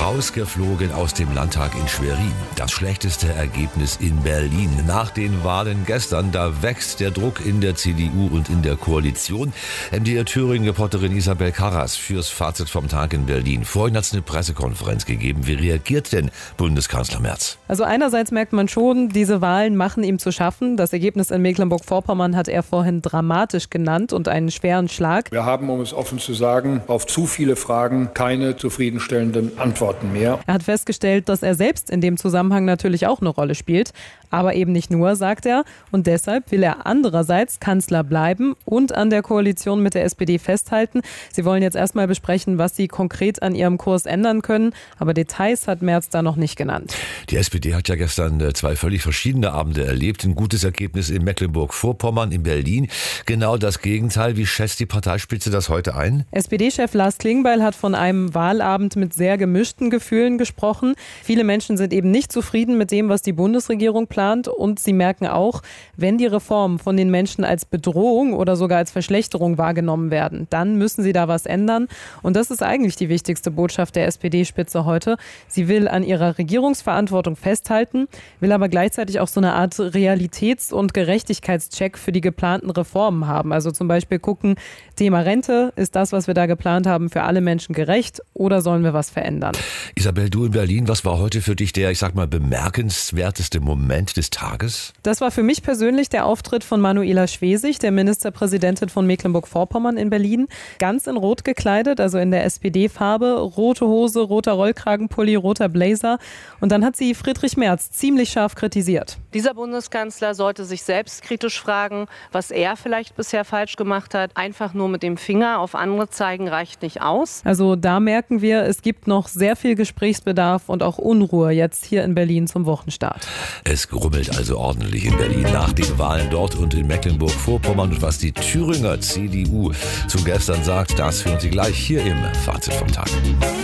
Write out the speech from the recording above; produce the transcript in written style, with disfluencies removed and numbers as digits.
Rausgeflogen aus dem Landtag in Schwerin. Das schlechteste Ergebnis in Berlin. Nach den Wahlen gestern, da wächst der Druck in der CDU und in der Koalition. MDR Thüringen-Reporterin Isabel Karras fürs Fazit vom Tag in Berlin. Vorhin hat es eine Pressekonferenz gegeben. Wie reagiert denn Bundeskanzler Merz? Also einerseits merkt man schon, diese Wahlen machen ihm zu schaffen. Das Ergebnis in Mecklenburg-Vorpommern hat er vorhin dramatisch genannt und einen schweren Schlag. Wir haben, um es offen zu sagen, auf zu viele Fragen keine zufriedenstellenden Antworten mehr. Er hat festgestellt, dass er selbst in dem Zusammenhang natürlich auch eine Rolle spielt. Aber eben nicht nur, sagt er. Und deshalb will er andererseits Kanzler bleiben und an der Koalition mit der SPD festhalten. Sie wollen jetzt erstmal besprechen, was sie konkret an ihrem Kurs ändern können. Aber Details hat Merz da noch nicht genannt. Die SPD hat ja gestern 2 völlig verschiedene Abende erlebt. Ein gutes Ergebnis in Mecklenburg-Vorpommern, in Berlin. Genau das Gegenteil. Wie schätzt die Parteispitze das heute ein? SPD-Chef Lars Klingbeil hat von einem Wahlabend mit sehr gemischten Gefühlen gesprochen. Viele Menschen sind eben nicht zufrieden mit dem, was die Bundesregierung plant. Und sie merken auch, wenn die Reformen von den Menschen als Bedrohung oder sogar als Verschlechterung wahrgenommen werden, dann müssen sie da was ändern. Und das ist eigentlich die wichtigste Botschaft der SPD-Spitze heute. Sie will an ihrer Regierungsverantwortung festhalten, will aber gleichzeitig auch so eine Art Realitäts- und Gerechtigkeitscheck für die geplanten Reformen haben. Also zum Beispiel gucken, Thema Rente, ist das, was wir da geplant haben, für alle Menschen gerecht oder sollen wir was verändern? Isabel, du in Berlin, was war heute für dich der, ich sag mal, bemerkenswerteste Moment des Tages? Das war für mich persönlich der Auftritt von Manuela Schwesig, der Ministerpräsidentin von Mecklenburg-Vorpommern in Berlin. Ganz in Rot gekleidet, also in der SPD-Farbe. Rote Hose, roter Rollkragenpulli, roter Blazer. Und dann hat sie Friedrich Merz ziemlich scharf kritisiert. Dieser Bundeskanzler sollte sich selbst kritisch fragen, was er vielleicht bisher falsch gemacht hat. Einfach nur mit dem Finger auf andere zeigen reicht nicht aus. Also da merken wir, es gibt noch sehr viel Gesprächsbedarf und auch Unruhe jetzt hier in Berlin zum Wochenstart. Es grummelt also ordentlich in Berlin nach den Wahlen dort und in Mecklenburg-Vorpommern. Und was die Thüringer CDU zu gestern sagt, das hören Sie gleich hier im Fazit vom Tag.